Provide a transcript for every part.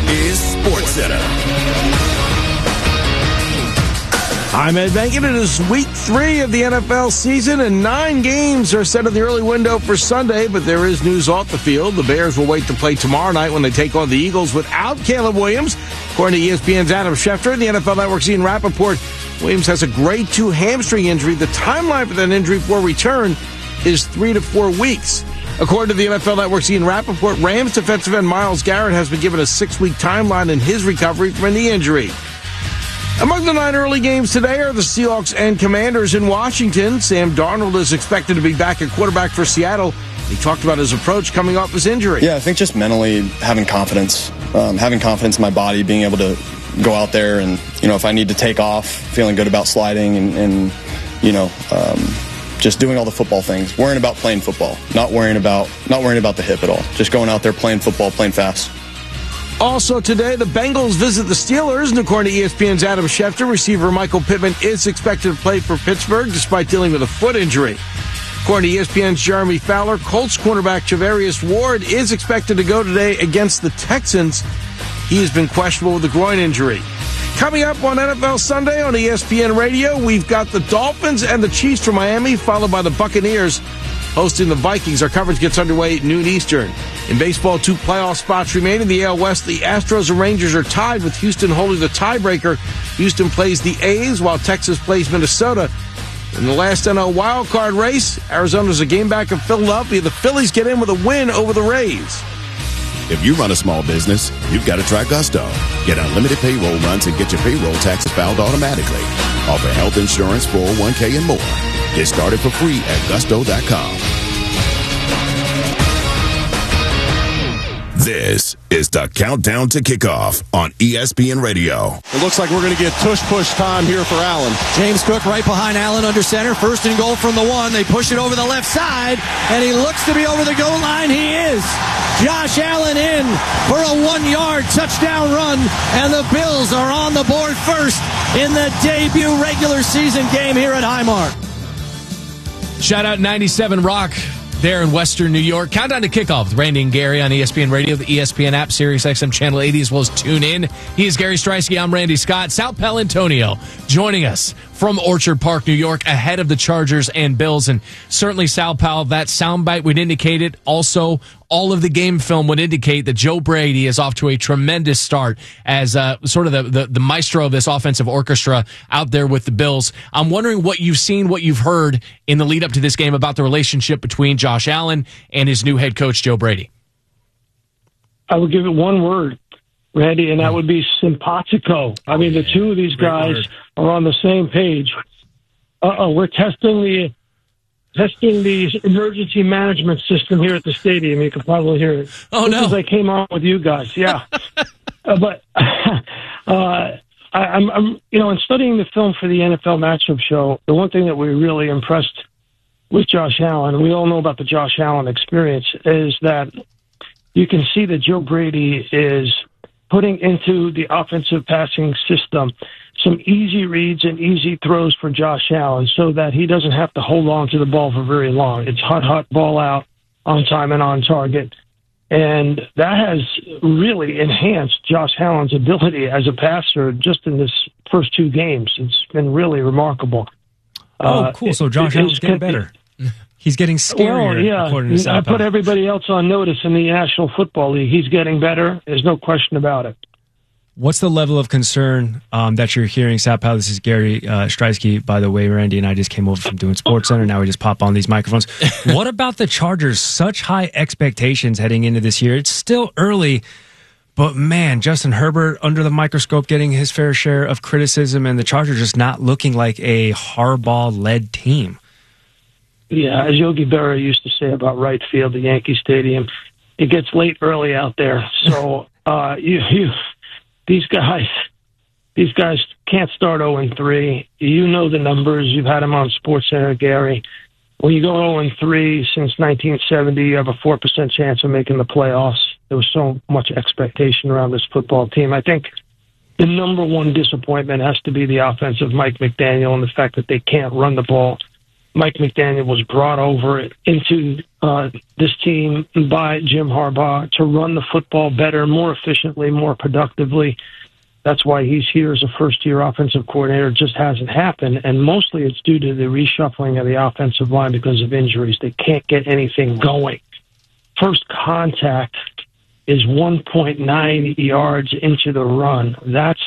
is SportsCenter. I'm Ed Benkin. It is week 3 of the NFL season, and 9 games are set in the early window for Sunday, but there is news off the field. The Bears will wait to play tomorrow night when they take on the Eagles without Caleb Williams. According to ESPN's Adam Schefter and the NFL Network's Ian Rappaport, Williams has a grade 2 hamstring injury. The timeline for that injury for return is 3 to 4 weeks. According to the NFL Network's Ian Rappaport, Rams defensive end Myles Garrett has been given a 6-week timeline in his recovery from a knee injury. Among the 9 early games today are the Seahawks and Commanders in Washington. Sam Darnold is expected to be back at quarterback for Seattle. He talked about his approach coming off his injury. Yeah, I think just mentally having confidence in my body, being able to go out there and, if I need to take off, feeling good about sliding and just doing all the football things, worrying about playing football, not worrying about the hip at all. Just going out there, playing football, playing fast. Also today, the Bengals visit the Steelers, and according to ESPN's Adam Schefter, receiver Michael Pittman is expected to play for Pittsburgh despite dealing with a foot injury. According to ESPN's Jeremy Fowler, Colts cornerback Charvarius Ward is expected to go today against the Texans. He has been questionable with a groin injury. Coming up on NFL Sunday on ESPN Radio, we've got the Dolphins and the Chiefs from Miami, followed by the Buccaneers hosting the Vikings. Our coverage gets underway at noon Eastern. In baseball, 2 playoff spots remain in the AL West. The Astros and Rangers are tied, with Houston holding the tiebreaker. Houston plays the A's while Texas plays Minnesota. In the last NL wildcard race, Arizona's a game back of Philadelphia. The Phillies get in with a win over the Rays. If you run a small business, you've got to try Gusto. Get unlimited payroll runs and get your payroll taxes filed automatically. Offer health insurance, 401k, and more. Get started for free at gusto.com. This is the Countdown to Kickoff on ESPN Radio. It looks like we're going to get tush-push time here for Allen. James Cook right behind Allen under center. First and goal from the 1. They push it over the left side, and he looks to be over the goal line. He is. Josh Allen in for a 1-yard touchdown run, and the Bills are on the board first in the debut regular season game here at Highmark. Shout out 97 Rock there in Western New York. Countdown to Kickoff with Randy and Gary on ESPN Radio, the ESPN app, Sirius XM Channel 80, as well as Tune In. He is Gary Streisky. I'm Randy Scott. Sal Paolantonio joining us from Orchard Park, New York, ahead of the Chargers and Bills. And certainly, Sal Powell, that soundbite would indicate it. Also, all of the game film would indicate that Joe Brady is off to a tremendous start as sort of the maestro of this offensive orchestra out there with the Bills. I'm wondering what you've seen, what you've heard in the lead up to this game about the relationship between Josh Allen and his new head coach, Joe Brady. I would give it one word, Randy, and that would be simpatico. I mean, the two of these guys are on the same page. We're testing the emergency management system here at the stadium. You can probably hear it. Oh, no. Because I came on with you guys, yeah. But I'm in studying the film for the NFL Matchup Show, the one thing that we really impressed with Josh Allen, and we all know about the Josh Allen experience, is that you can see that Joe Brady is putting into the offensive passing system some easy reads and easy throws for Josh Allen so that he doesn't have to hold on to the ball for very long. It's hot ball out, on time and on target. And that has really enhanced Josh Allen's ability as a passer just in this first 2 games. It's been really remarkable. Oh, cool. So Josh Allen's getting better. He's getting scarier, according to Sal. I put everybody else on notice in the National Football League. He's getting better. There's no question about it. What's the level of concern that you're hearing, Sal Powell? This is Gary Streisky, by the way. Randy and I just came over from doing SportsCenter. Now we just pop on these microphones. What about the Chargers? Such high expectations heading into this year. It's still early, but man, Justin Herbert under the microscope getting his fair share of criticism, and the Chargers just not looking like a Harbaugh-led team. Yeah, as Yogi Berra used to say about right field at Yankee Stadium, it gets late early out there. So these guys can't start 0-3. You know the numbers. You've had them on SportsCenter, Gary. When you go 0-3 since 1970, you have a 4% chance of making the playoffs. There was so much expectation around this football team. I think the number one disappointment has to be the offense of Mike McDaniel and the fact that they can't run the ball. Mike McDaniel was brought over into this team by Jim Harbaugh to run the football better, more efficiently, more productively. That's why he's here as a first-year offensive coordinator. It just hasn't happened, and mostly it's due to the reshuffling of the offensive line because of injuries. They can't get anything going. First contact is 1.9 yards into the run. That's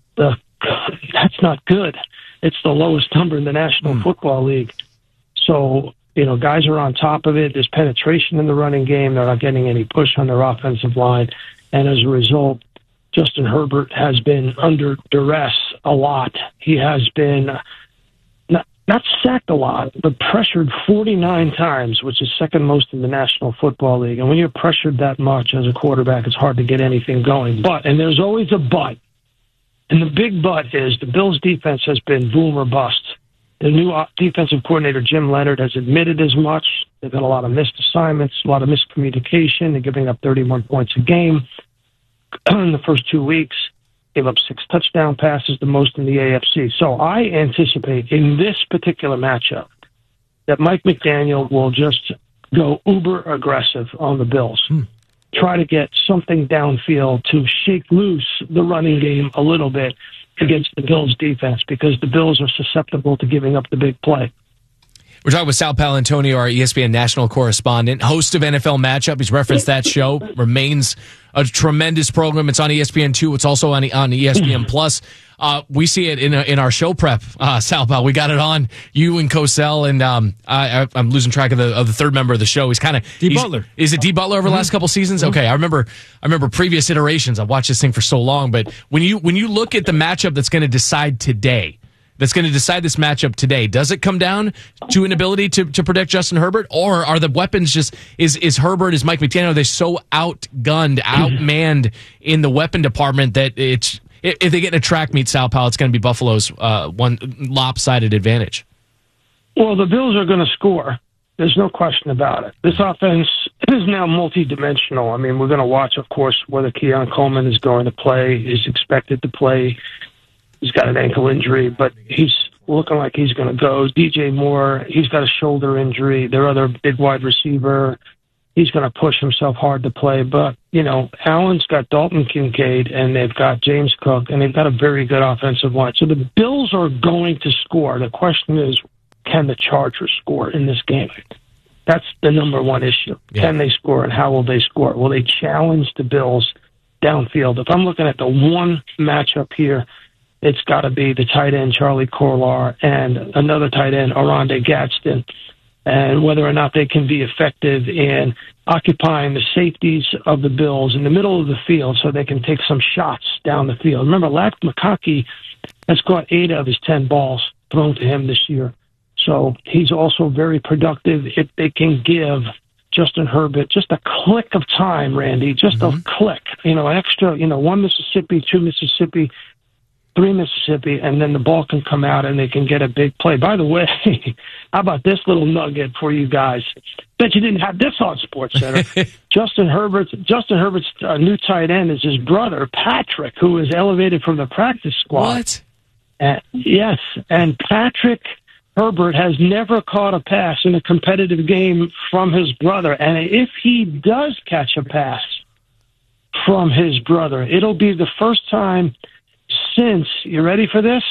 not good. It's the lowest number in the National Football League. So, guys are on top of it. There's penetration in the running game. They're not getting any push on their offensive line. And as a result, Justin Herbert has been under duress a lot. He has been not sacked a lot, but pressured 49 times, which is second most in the National Football League. And when you're pressured that much as a quarterback, it's hard to get anything going. And there's always a but. And the big but is the Bills' defense has been boom or bust. The new defensive coordinator, Jim Leonard, has admitted as much. They've got a lot of missed assignments, a lot of miscommunication. They're giving up 31 points a game in the first 2 weeks. Gave up 6 touchdown passes, the most in the AFC. So I anticipate in this particular matchup that Mike McDaniel will just go uber aggressive on the Bills. Try to get something downfield to shake loose the running game a little bit against the Bills defense because the Bills are susceptible to giving up the big play. We're talking with Sal Paolantonio, our ESPN national correspondent, host of NFL Matchup. He's referenced that show. Remains a tremendous program. It's on ESPN2. It's also on ESPN Plus. We see it in our show prep, Sal Pal. We got it on, you and Cosell, and I'm losing track of the third member of the show. He's kind of D. Butler. Is it D. Butler over the last couple seasons? Okay, I remember previous iterations. I've watched this thing for so long, but when you look at the matchup that's going to decide today, that's going to decide this matchup today, does it come down to an ability to protect Justin Herbert, or are the weapons just is Herbert, is Mike McDaniel, are they so outgunned, outmanned in the weapon department that it's if they get in a track meet, Sal Pal, it's going to be Buffalo's one lopsided advantage? Well, the Bills are going to score. There's no question about it. This offense is now multidimensional. I mean, we're going to watch, of course, whether Keon Coleman is going to play, is expected to play. He's got an ankle injury, but he's looking like he's going to go. DJ Moore, he's got a shoulder injury. Their other big wide receiver, he's going to push himself hard to play. But, Allen's got Dalton Kincaid, and they've got James Cook, and they've got a very good offensive line. So the Bills are going to score. The question is, can the Chargers score in this game? That's the number one issue. Yeah. Can they score, and how will they score? Will they challenge the Bills downfield? If I'm looking at the one matchup here, it's got to be the tight end, Charlie Kolar, and another tight end, Oronde Gadsden, and whether or not they can be effective in occupying the safeties of the Bills in the middle of the field so they can take some shots down the field. Remember, Lack McConkey has caught 8 of his 10 balls thrown to him this year. So he's also very productive if they can give Justin Herbert just a click of time, Randy, just a click, an extra, 1 Mississippi, 2 Mississippi, 3 Mississippi, and then the ball can come out and they can get a big play. By the way, how about this little nugget for you guys? Bet you didn't have this on SportsCenter. Justin Herbert's new tight end is his brother, Patrick, who was elevated from the practice squad. What? Yes, and Patrick Herbert has never caught a pass in a competitive game from his brother. And if he does catch a pass from his brother, it'll be the first time since, you ready for this?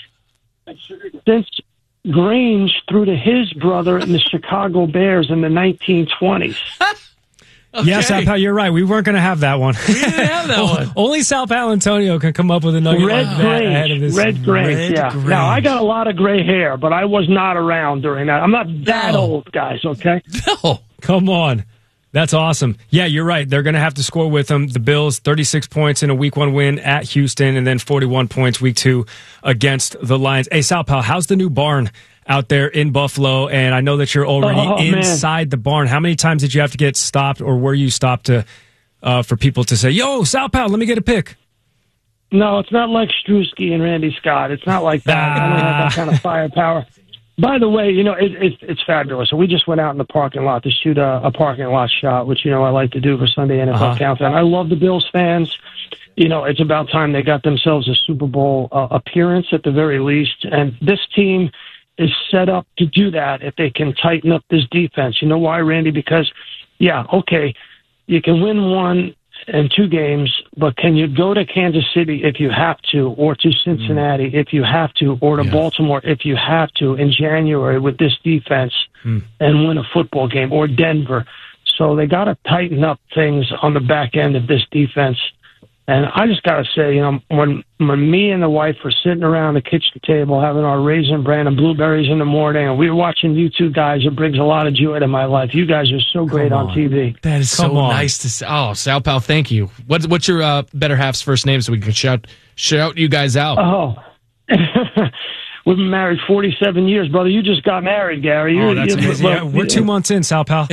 Since Grange threw to his brother in the Chicago Bears in the 1920s. Okay. Yes, Sal Pal, you're right. We weren't going to have that one. We didn't have that one. Only Sal Paolantonio can come up with a nugget like that ahead of this. Red Grange, yeah. Grange. Now, I got a lot of gray hair, but I was not around during that. I'm not that old, guys, okay? No. Come on. That's awesome. Yeah, you're right. They're going to have to score with them. The Bills, 36 points in a Week 1 win at Houston, and then 41 points Week 2 against the Lions. Hey, Sal Pal, how's the new barn out there in Buffalo? And I know that you're already inside the barn. How many times did you have to get stopped, or were you stopped to for people to say, yo, Sal Pal, let me get a pick? No, it's not like Strusky and Randy Scott. It's not like that. I don't have that kind of firepower. By the way, it's fabulous. So we just went out in the parking lot to shoot a parking lot shot, which, I like to do for Sunday NFL Countdown. I love the Bills fans. It's about time they got themselves a Super Bowl appearance at the very least. And this team is set up to do that if they can tighten up this defense. You know why, Randy? Because, yeah, okay, you can win 1 and 2 games, but can you go to Kansas City if you have to, or to Cincinnati if you have to, or to Baltimore if you have to in January with this defense and win a football game, or Denver? So they got to tighten up things on the back end of this defense. And I just got to say, when me and the wife were sitting around the kitchen table having our Raisin Bran and blueberries in the morning, and we were watching you two guys, it brings a lot of joy to my life. You guys are so great on TV. That is so nice to see. Oh, Sal Pal, thank you. What's your better half's first name so we can shout you guys out? Oh, we've been married 47 years, brother. You just got married, Gary. That's amazing. Yeah, we're 2 months in, Sal Pal.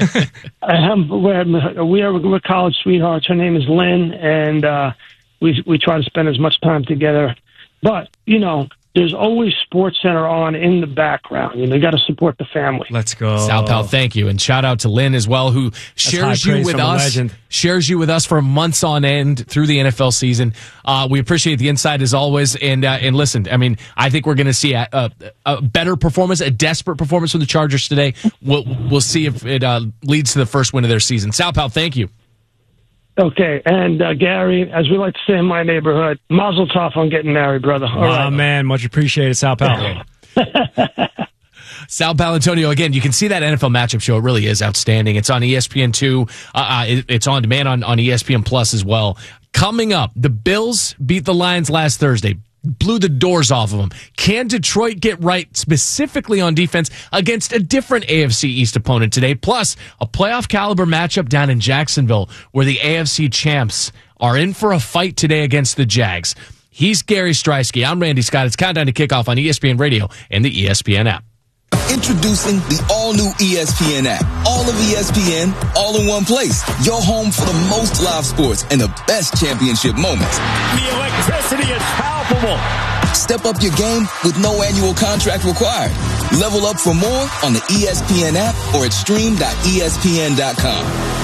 We're college sweethearts. Her name is Lynn, and we try to spend as much time together. But, there's always SportsCenter on in the background. You got to support the family. Let's go. Sal Pal, thank you. And shout out to Lynn as well, who shares you with us for months on end through the NFL season. We appreciate the insight as always. And listen, I mean, I think we're going to see a better performance, a desperate performance from the Chargers today. We'll see if it leads to the first win of their season. Sal Pal, thank you. Okay, and Gary, as we like to say in my neighborhood, mazel tov on getting married, brother. All right, man, much appreciated, Sal Pal. Sal Palantonio, again, you can see that NFL matchup show. It really is outstanding. It's on ESPN2. It's on demand on ESPN Plus as well. Coming up, the Bills beat the Lions last Thursday. Blew the doors off of them. Can Detroit get right specifically on defense against a different AFC East opponent today? Plus, a playoff caliber matchup down in Jacksonville where the AFC champs are in for a fight today against the Jags. He's Gary Striewski. I'm Randy Scott. It's Countdown to Kickoff on ESPN Radio and the ESPN app. Introducing the all-new ESPN app. All of ESPN, all in one place. Your home for the most live sports and the best championship moments. The electricity is palpable. Step up your game with no annual contract required. Level up for more on the ESPN app or at stream.espn.com.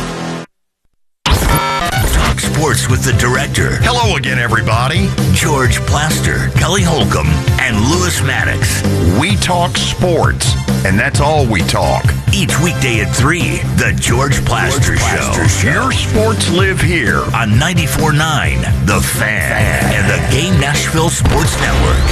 Sports with the director. Hello again, everybody. George Plaster, Kelly Holcomb, and Lewis Maddox. We talk sports, and that's all we talk. Each weekday at 3, the George Plaster Show. Your sports live here on 94.9, The Fan, and the Game Nashville Sports Network.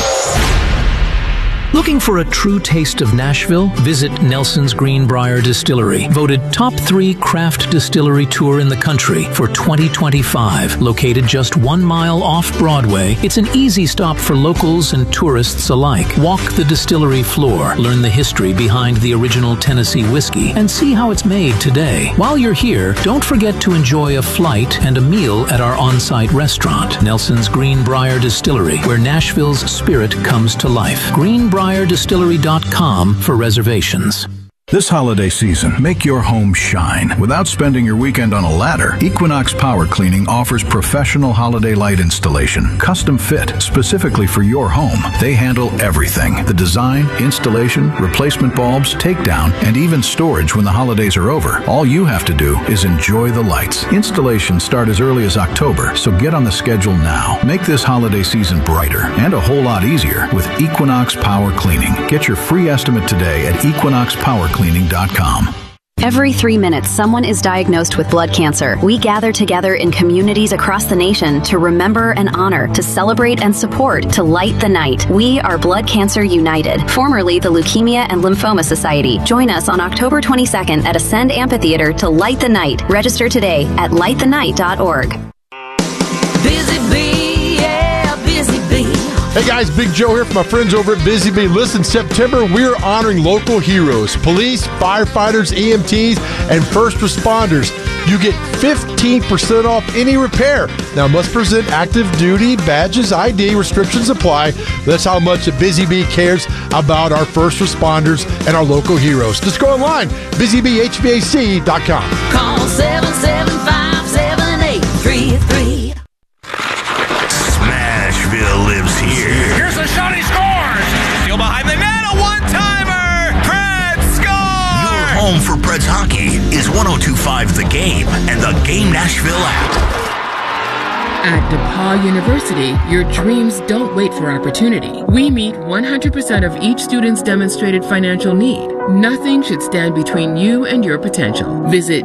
Looking for a true taste of Nashville? Visit Nelson's Greenbrier Distillery, voted top 3 craft distillery tour in the country for 2025. Located just 1 mile off Broadway, it's an easy stop for locals and tourists alike. Walk the distillery floor, learn the history behind the original Tennessee whiskey, and see how it's made today. While you're here, don't forget to enjoy a flight and a meal at our on-site restaurant, Nelson's Greenbrier Distillery, where Nashville's spirit comes to life. GreenbrierDistillery.com for reservations. This holiday season, make your home shine without spending your weekend on a ladder. Equinox Power Cleaning offers professional holiday light installation, custom fit specifically for your home. They handle everything: the design, installation, replacement bulbs, takedown, and even storage when the holidays are over. All you have to do is enjoy the lights. Installations start as early as October, so get on the schedule now. Make this holiday season brighter and a whole lot easier with Equinox Power Cleaning. Get your free estimate today at equinoxpowercleaning.com. Every 3 minutes, someone is diagnosed with blood cancer. We gather together in communities across the nation to remember and honor, to celebrate and support, to light the night. We are Blood Cancer United, formerly the Leukemia and Lymphoma Society. Join us on October 22nd at Ascend Amphitheater to light the night. Register today at lightthenight.org. Busy Bee, yeah, Busy Bee. Hey guys, Big Joe here from my friends over at Busy Bee. Listen, September, we're honoring local heroes, police, firefighters, EMTs, and first responders. You get 15% off any repair. Now, must present active duty badges, ID, restrictions apply. That's how much Busy Bee cares about our first responders and our local heroes. Just go online, busybhvac.com. Call 775-7833. Smashville lives here. Here's a shot, he scores! Steal behind the net, a one-timer! Preds score! Your home for Preds hockey is 102.5 The Game and the Game Nashville app. At DePaul University, your dreams don't wait for opportunity. We meet 100% of each student's demonstrated financial need. Nothing should stand between you and your potential. Visit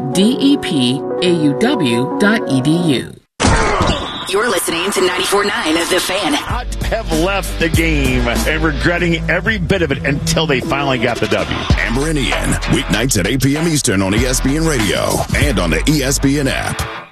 depauw.edu. You're listening to 94.9 The Fan. Have left the game and regretting every bit of it until they finally got the W. Amber and Ian, weeknights at 8 p.m. Eastern on ESPN Radio and on the ESPN app.